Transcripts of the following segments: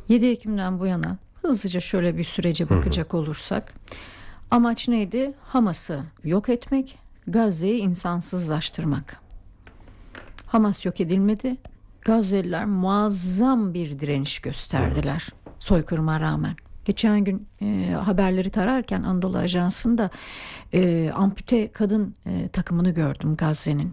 7 Ekim'den bu yana hızlıca şöyle bir sürece bakacak olursak, amaç neydi? Hamas'ı yok etmek, Gazze'yi insansızlaştırmak. Hamas yok edilmedi. Gazze'liler muazzam bir direniş gösterdiler soykırıma rağmen. Geçen gün haberleri tararken Anadolu Ajansı'nda ampute kadın takımını gördüm Gazze'nin.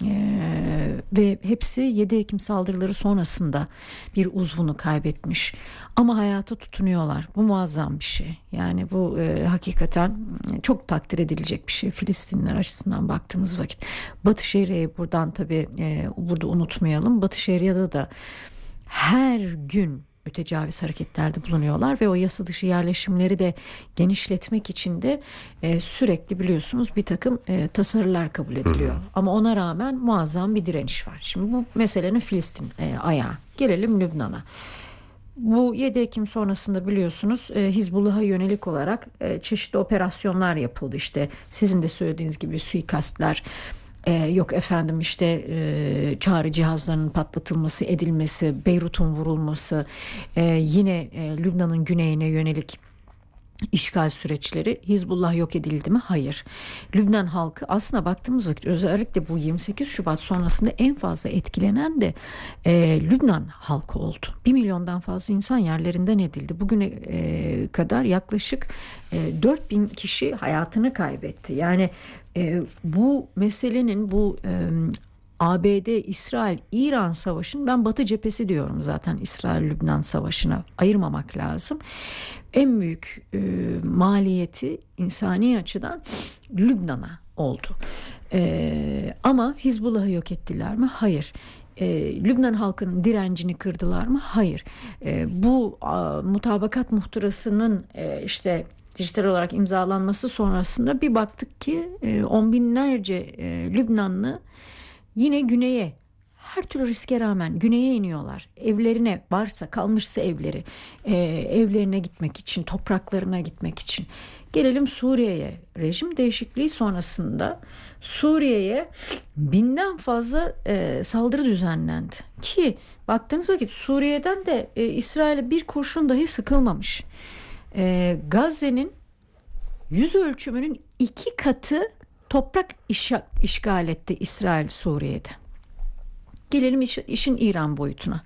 Ve hepsi 7 Ekim saldırıları sonrasında bir uzvunu kaybetmiş. Ama hayata tutunuyorlar. Bu muazzam bir şey. Yani bu hakikaten çok takdir edilecek bir şey Filistinliler açısından baktığımız vakit. Batı Şeria'yı buradan tabii burada unutmayalım. Batı Şeria'da da her gün mütecaviz hareketlerde bulunuyorlar ve o yasa dışı yerleşimleri de genişletmek için de sürekli biliyorsunuz bir takım tasarılar kabul ediliyor. Ama ona rağmen muazzam bir direniş var. Şimdi bu meselenin Filistin ayağı. Gelelim Lübnan'a. Bu 7 Ekim sonrasında biliyorsunuz Hizbullah'a yönelik olarak çeşitli operasyonlar yapıldı. İşte sizin de söylediğiniz gibi suikastler, yok efendim işte çağrı cihazlarının patlatılması, edilmesi, Beyrut'un vurulması, yine Lübnan'ın güneyine yönelik işgal süreçleri. Hizbullah yok edildi mi? Hayır. Lübnan halkı aslına baktığımız vakit özellikle bu 28 Şubat sonrasında en fazla etkilenen de Lübnan halkı oldu. 1 milyondan fazla insan yerlerinden edildi. Bugüne kadar yaklaşık 4.000 kişi hayatını kaybetti. Yani bu meselenin bu ABD, İsrail, İran savaşının, ben Batı cephesi diyorum zaten İsrail-Lübnan savaşına, ayırmamak lazım. En büyük maliyeti insani açıdan Lübnan'a oldu. Ama Hizbullah'ı yok ettiler mi? Hayır. Lübnan halkının direncini kırdılar mı? Hayır. Bu mutabakat muhtırasının işte dijital olarak imzalanması sonrasında bir baktık ki on binlerce Lübnanlı yine güneye, her türlü riske rağmen güneye iniyorlar. Evlerine, varsa kalmışsa evleri, evlerine gitmek için, topraklarına gitmek için. Gelelim Suriye'ye. Rejim değişikliği sonrasında Suriye'ye 1000'den fazla saldırı düzenlendi. Ki baktığınız vakit Suriye'den de İsrail'e bir kurşun dahi sıkılmamış. Gazze'nin yüz ölçümünün 2 katı toprak işgal etti İsrail Suriye'de. Gelelim işin İran boyutuna.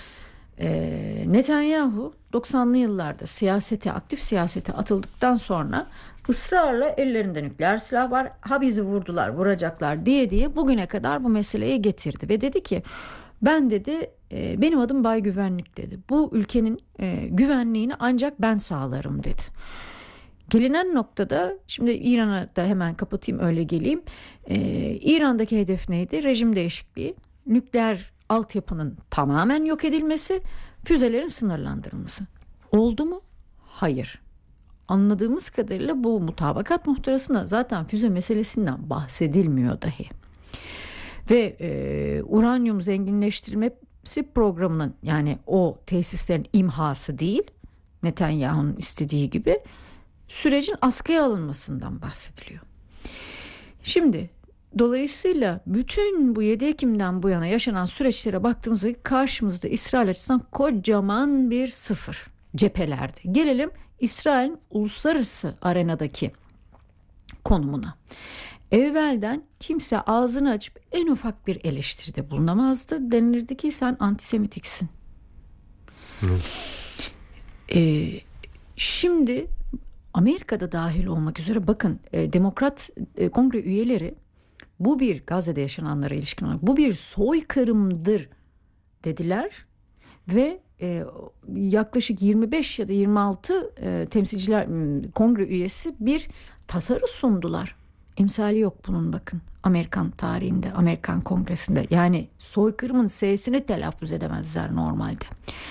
Netanyahu 90'lı yıllarda aktif siyasete atıldıktan sonra ısrarla ellerinde nükleer silah var, ha bizi vurdular, vuracaklar diye bugüne kadar bu meseleye getirdi ve dedi ki ben dedi benim adım Bay Güvenlik dedi. Bu ülkenin güvenliğini ancak ben sağlarım dedi. Gelinen noktada, şimdi İran'a da hemen kapatayım öyle geleyim. İran'daki hedef neydi? Rejim değişikliği, nükleer altyapının tamamen yok edilmesi, füzelerin sınırlandırılması. Oldu mu? Hayır. Anladığımız kadarıyla bu mutabakat muhtırasında zaten füze meselesinden bahsedilmiyor dahi. Ve uranyum zenginleştirilmesi programının, yani o tesislerin imhası değil, Netanyahu'nun istediği gibi, sürecin askıya alınmasından bahsediliyor. Şimdi dolayısıyla bütün bu 7 Ekim'den bu yana yaşanan süreçlere baktığımızda karşımızda İsrail açısından kocaman bir sıfır cephelerde. Gelelim İsrail'in uluslararası arenadaki konumuna. Evvelden kimse ağzını açıp en ufak bir eleştiride bulunamazdı. Denilirdi ki sen antisemitiksin. Şimdi Amerika'da dahil olmak üzere bakın Demokrat Kongre üyeleri bu bir Gazze'de yaşananlara ilişkin olarak bu bir soykırımdır dediler ve yaklaşık 25 ya da 26 temsilciler kongre üyesi bir tasarı sundular. İmsali yok bunun, bakın, Amerikan tarihinde, Amerikan Kongresi'nde. Yani soykırımın S'sini telaffuz edemezler normalde.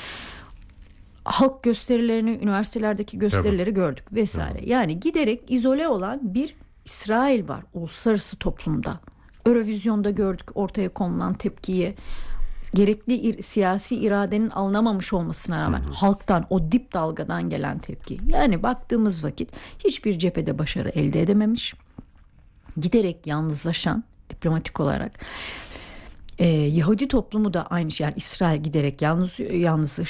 Halk gösterilerini, üniversitelerdeki gösterileri gördük vesaire. Yani giderek izole olan bir İsrail var uluslararası toplumda. Eurovizyonda gördük ortaya konulan tepkiyi. Gerekli siyasi iradenin alınamamış olmasına rağmen halktan, o dip dalgadan gelen tepki. Yani baktığımız vakit hiçbir cephede başarı elde edememiş. Giderek yalnızlaşan diplomatik olarak. Yahudi toplumu da aynı şey. Yani İsrail giderek yalnızlaşıyor.